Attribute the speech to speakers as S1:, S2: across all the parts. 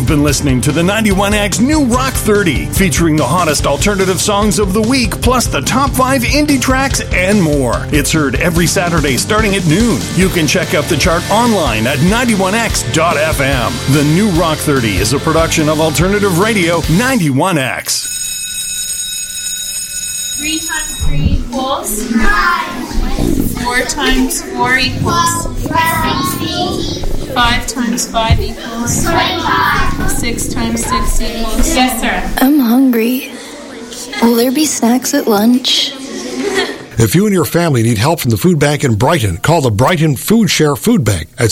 S1: been listening to the 91X New Rock 30, featuring the hottest alternative songs of the week, plus the top 5 indie tracks and more. It's heard every Saturday starting at noon. You can check out the chart online at 91x.fm. The New Rock 30 is a production of Alternative Radio 91X.
S2: 3 times 3 equals 9. 4 times 4 equals 5 times 5 equals 6 times 6 equals. Yes, sir.
S3: I'm hungry. Will there be snacks at lunch?
S4: If you and your family need help from the food bank in Brighton, call the Brighton Food Share Food Bank at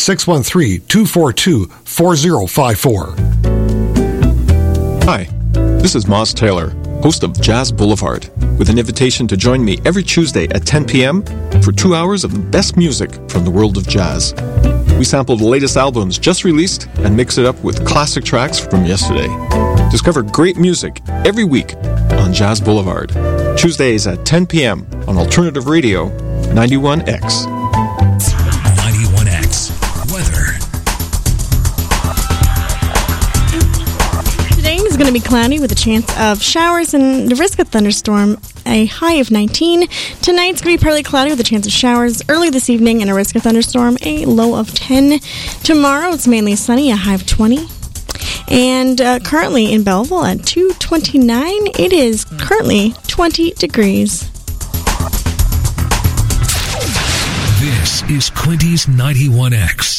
S4: 613-242-4054.
S5: Hi, this is Moz Taylor, host of Jazz Boulevard, with an invitation to join me every Tuesday at 10 p.m. for 2 hours of the best music from the world of jazz. We sample the latest albums just released and mix it up with classic tracks from yesterday. Discover great music every week on Jazz Boulevard. Tuesdays at 10 p.m. on Alternative Radio 91X.
S6: 91X weather.
S7: Today is going to be cloudy with a chance of showers and the risk of thunderstorm, a high of 19. Tonight's going to be partly cloudy with a chance of showers early this evening and a risk of thunderstorm, a low of 10. Tomorrow it's mainly sunny, a high of 20. And currently in Belleville at 2:29, it is currently 20 degrees.
S6: This is Quinty's 91X.